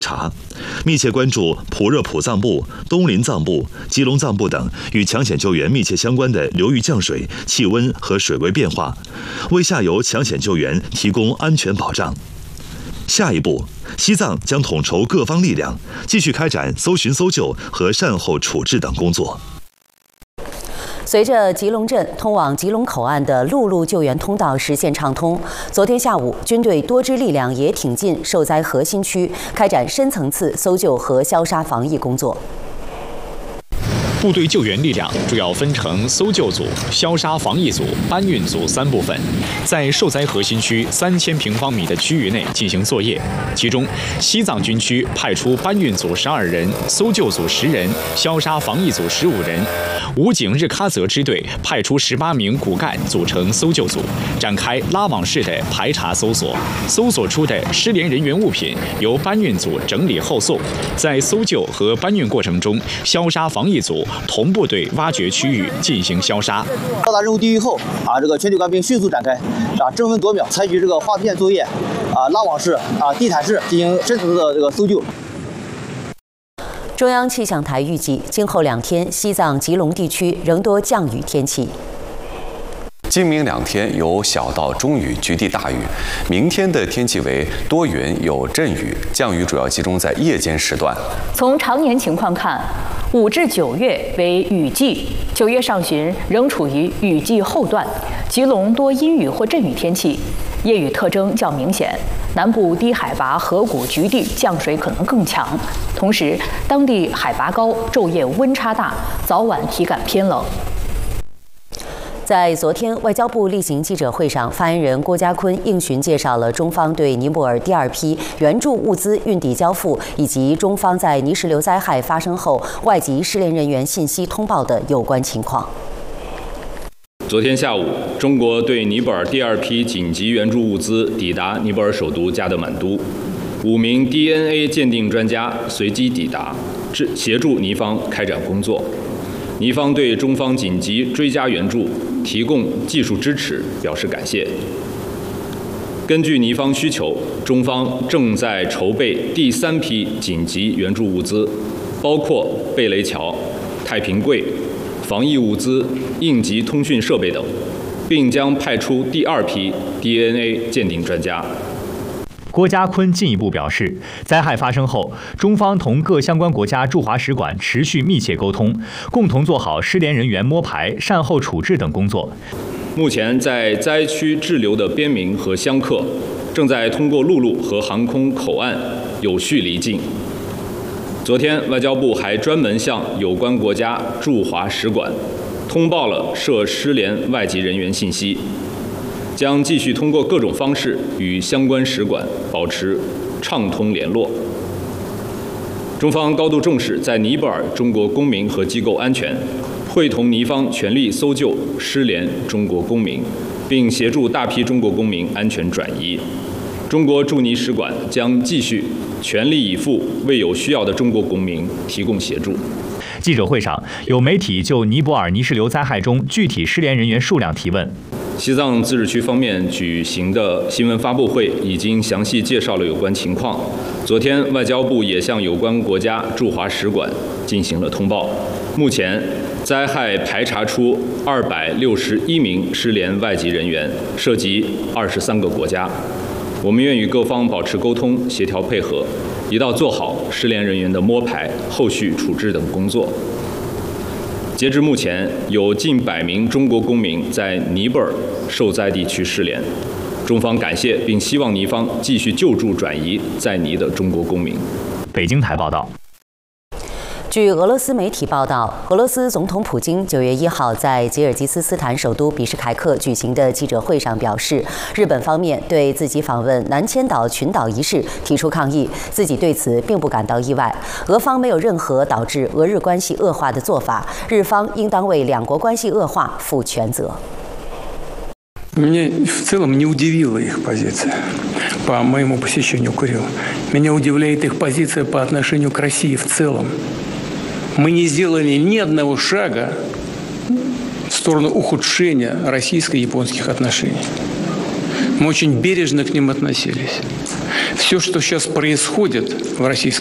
查，密切关注普热普藏布、东林藏布、吉隆藏布等与抢险救援密切相关的流域降水、气温和水位变化，为下游抢险救援提供安全保障。下一步，西藏将统筹各方力量，继续开展搜寻搜救和善后处置等工作。 随着吉隆镇通往吉隆口岸的陆路救援通道实现畅通，昨天下午，军队多支力量也挺进受灾核心区，开展深层次搜救和消杀防疫工作。 部队救援力量主要分成搜救组、消杀防疫组、搬运组3部分，在受灾核心区3000平方米的区域内进行作业。其中，西藏军区派出搬运组12人、搜救组10人、消杀防疫组15人。武警日喀则支队派出18名骨干组成搜救组，展开拉网式的排查搜索。搜索出的失联人员物品由搬运组整理后送。在搜救和搬运过程中，消杀防疫组同步对挖掘区域进行消杀。 到达任务地域后，这个全体官兵迅速展开争分夺秒，采取这个划片作业，拉网式、地毯式进行深层次的这个搜救。 中央气象台预计，今后2天，西藏吉隆地区仍多降雨天气。 今明2天由小到中雨，局地大雨。明天的天气为多云有阵雨，降雨主要集中在夜间时段。 从常年情况看，5至9月为雨季，9月上旬仍处于雨季后段，吉隆多阴雨或阵雨天气，夜雨特征较明显。南部低海拔河谷局地降水可能更强，同时当地海拔高，昼夜温差大，早晚体感偏冷。 在昨天外交部例行记者会上，发言人郭家坤应询介绍了中方对尼泊尔第2批援助物资运抵交付，以及中方在泥石流灾害发生后外籍失联人员信息通报的有关情况。 昨天下午，中国对尼泊尔第2批紧急援助物资抵达尼泊尔首都加德满都，5名 DNA 鉴定专家随机抵达，协助尼方开展工作。尼方对中方紧急追加援助提供技术支持表示感谢。根据尼方需求，中方正在筹备第3批紧急援助物资，包括贝雷桥、太平柜、防疫物资、应急通讯设备等，并将派出第2批 DNA 鉴定专家。 郭家坤进一步表示，灾害发生后，中方同各相关国家驻华使馆持续密切沟通，共同做好失联人员摸排、善后处置等工作。 目前在灾区滞留的边民和香客，正在通过陆路和航空口岸有序离境。昨天，外交部还专门向有关国家驻华使馆通报了涉失联外籍人员信息，将继续通过各种方式与相关使馆保持畅通联络。中方高度重视在尼泊尔中国公民和机构安全，会同尼方全力搜救失联中国公民，并协助大批中国公民安全转移。中国驻尼使馆将继续全力以赴为有需要的中国公民提供协助。 记者会上，有媒体就尼泊尔泥石流灾害中具体失联人员数量提问。 西藏自治区方面举行的新闻发布会已经详细介绍了有关情况。昨天，外交部也向有关国家驻华使馆进行了通报。目前，灾害排查出261名失联外籍人员，涉及23个国家。我们愿与各方保持沟通、协调配合，一道做好失联人员的摸排、后续处置等工作。截至目前，有近100名中国公民在尼泊尔受灾地区失联。中方感谢并希望尼方继续救助转移在尼的中国公民。 北京台报道。 据俄罗斯媒体报道，俄罗斯总统普京9月1号在吉尔吉斯斯坦首都比什凯克举行的记者会上表示，日本方面对自己访问南千岛群岛一事提出抗议，自己对此并不感到意外。俄方没有任何导致俄日关系恶化的做法，日方应当为两国关系恶化负全责。 Меня в целом не удивила их позиция по моему посещению Курила. Меня удивляет их позиция по отношению к России в целом. Мы не сделали ни одного шага в сторону ухудшения российско-японских отношений. Мы очень бережно к ним относились. Все, что сейчас происходит в российском